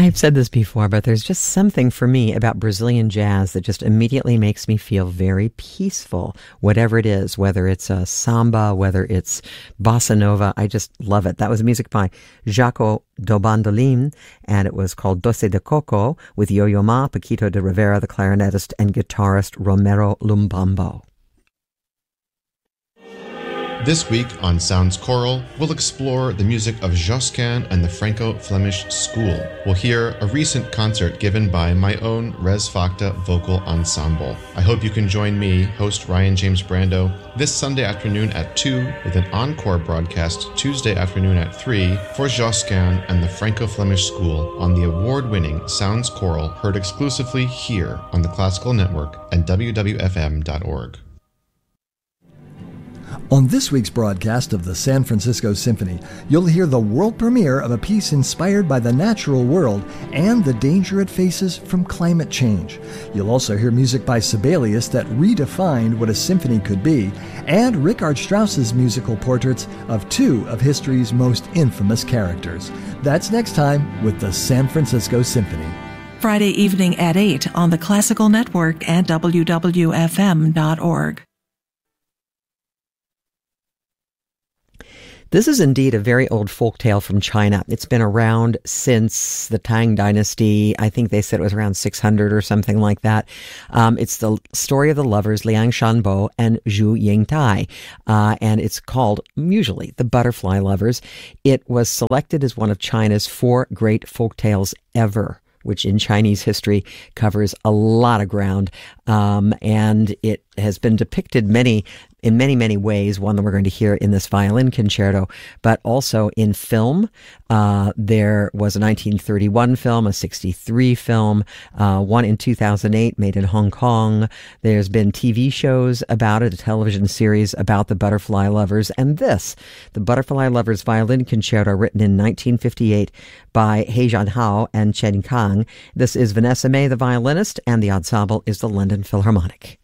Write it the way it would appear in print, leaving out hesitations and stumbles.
I've said this before, but there's just something for me about Brazilian jazz that just immediately makes me feel very peaceful, whatever it is, whether it's a samba, whether it's bossa nova. I just love it. That was music by Jaco do Bandolim, and it was called Doce de Coco with Yo-Yo Ma, Paquito de Rivera, the clarinetist, and guitarist Romero Lumbambo. This week on Sounds Choral, we'll explore the music of Josquin and the Franco-Flemish School. We'll hear a recent concert given by my own Res Facta Vocal Ensemble. I hope you can join me, host Ryan James Brando, this Sunday afternoon at 2 with an encore broadcast Tuesday afternoon at 3 for Josquin and the Franco-Flemish School on the award-winning Sounds Choral, heard exclusively here on the Classical Network and WWFM.org. On this week's broadcast of the San Francisco Symphony, you'll hear the world premiere of a piece inspired by the natural world and the danger it faces from climate change. You'll also hear music by Sibelius that redefined what a symphony could be, and Richard Strauss's musical portraits of two of history's most infamous characters. That's next time with the San Francisco Symphony. Friday evening at 8 on the Classical Network and WWFM.org. This is indeed a very old folk tale from China. It's been around since the Tang Dynasty. I think they said it was around 600 or something like that. It's the story of the lovers Liang Shanbo and Zhu Yingtai, and it's called, usually, The Butterfly Lovers. It was selected as one of China's 4 great folk tales ever, which in Chinese history covers a lot of ground, and it has been depicted in many ways, one that we're going to hear in this violin concerto, but also in film. There was a 1931 film, a 63 film, one in 2008 made in Hong Kong. There's been TV shows about it, a television series about the Butterfly Lovers, and this, the Butterfly Lovers Violin Concerto, written in 1958 by He Jianhao and Chen Kang. This is Vanessa May, the violinist, and the ensemble is the London Philharmonic.